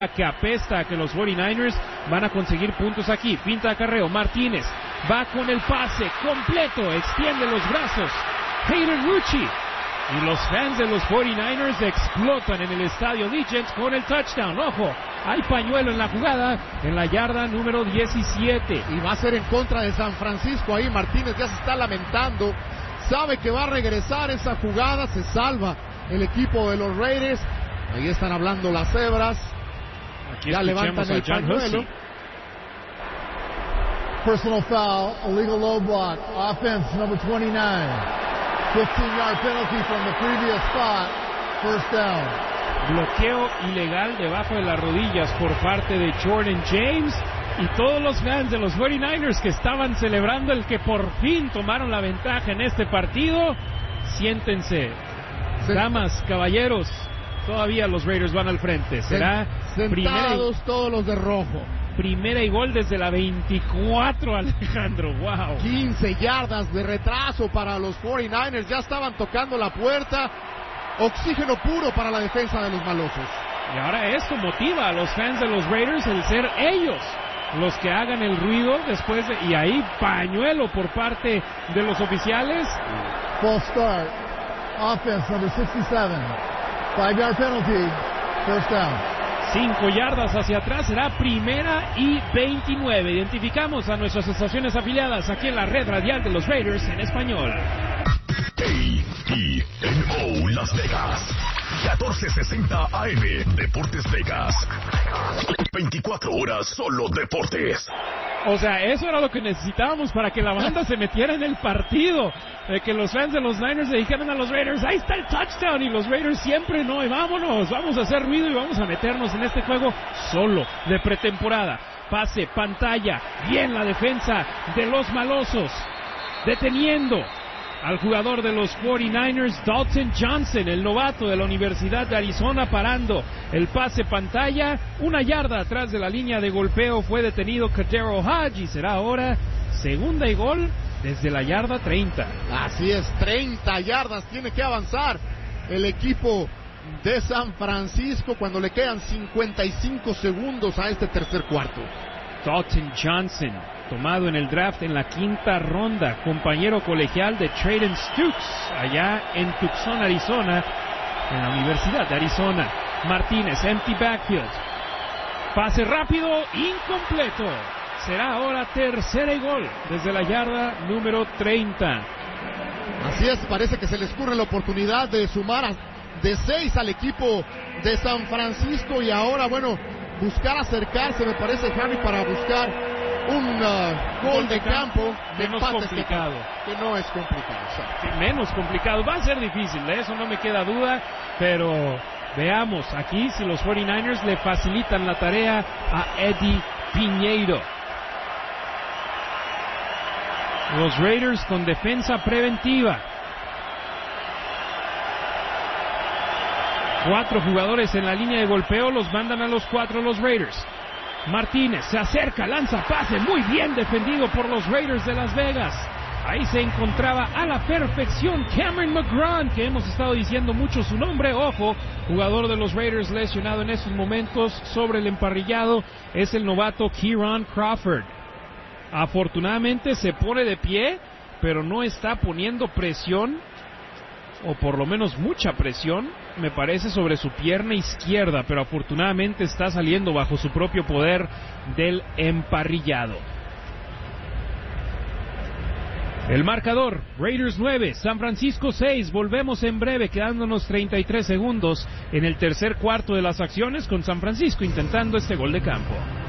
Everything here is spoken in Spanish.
que apesta a que los 49ers van a conseguir puntos aquí. Finta de acarreo, Martínez va con el pase completo, extiende los brazos, Hayden Rucci, y los fans de los 49ers explotan en el estadio Legends con el touchdown. Ojo, hay pañuelo en la jugada, en la yarda número 17. Y va a ser en contra de San Francisco. Ahí Martínez ya se está lamentando, sabe que va a regresar esa jugada, se salva el equipo de los Raiders. Ahí están hablando las cebras. Aquí ya levantan el pañuelo. Personal foul, illegal low block, offense number 29. 15-yard penalty from the previous spot, first down. Bloqueo ilegal debajo de las rodillas por parte de Jordan James, y todos los fans de los 49ers que estaban celebrando el que por fin tomaron la ventaja en este partido, siéntense. Damas, caballeros, todavía los Raiders van al frente. Será sentados todos los de rojo. Primera y gol desde la 24, Alejandro. Wow. 15 yardas de retraso para los 49ers. Ya estaban tocando la puerta. Oxígeno puro para la defensa de los malosos. Y ahora esto motiva a los fans de los Raiders, el ser ellos los que hagan el ruido después de... Y ahí pañuelo por parte de los oficiales. False start. Offense number 67. 5-yard penalty. First down. 5 yardas hacia atrás, será primera y 29. Identificamos a nuestras estaciones afiliadas aquí en la red radial de los Raiders en español. KENO Las Vegas, 1460 AM, Deportes Vegas. 24 horas solo deportes. O sea, eso era lo que necesitábamos para que la banda se metiera en el partido. De que los fans de los Niners le dijeran a los Raiders, ahí está el touchdown, y los Raiders siempre no, y vámonos, vamos a hacer ruido y vamos a meternos en este juego solo de pretemporada. Pase, pantalla, bien la defensa de los malosos, deteniendo al jugador de los 49ers, Dalton Johnson, el novato de la Universidad de Arizona, parando el pase pantalla, 1 yarda atrás de la línea de golpeo, fue detenido KhaDarel Hodge, y será ahora segunda y gol desde la yarda 30. Así es, 30 yardas tiene que avanzar el equipo de San Francisco cuando le quedan 55 segundos a este tercer cuarto. Dalton Johnson, tomado en el draft en la 5ª ronda, compañero colegial de Trayden Stukes, allá en Tucson, Arizona, en la Universidad de Arizona. Martínez, empty backfield. Pase rápido, incompleto. Será ahora tercera y gol desde la yarda número 30. Así es, parece que se les ocurre la oportunidad de sumar de 6 al equipo de San Francisco, y ahora, bueno, buscar acercarse, me parece, Javi, para buscar un gol de campo de menos empate, complicado. que no es complicado. Sí, menos complicado, va a ser difícil, de eso no me queda duda, pero veamos aquí si los 49ers le facilitan la tarea a Eddie Piñeiro. Los Raiders con defensa preventiva. 4 jugadores en la línea de golpeo, los mandan a los 4 los Raiders. Martínez se acerca, lanza pase, muy bien defendido por los Raiders de Las Vegas. Ahí se encontraba a la perfección Cameron McGrone, que hemos estado diciendo mucho su nombre. Ojo, jugador de los Raiders lesionado en estos momentos sobre el emparrillado, es el novato Kieran Crawford. Afortunadamente se pone de pie, pero no está poniendo presión, o por lo menos mucha presión, me parece, sobre su pierna izquierda, pero afortunadamente está saliendo bajo su propio poder del emparrillado. El marcador, Raiders 9, San Francisco 6, volvemos en breve, quedándonos 33 segundos en el tercer cuarto de las acciones, con San Francisco intentando este gol de campo.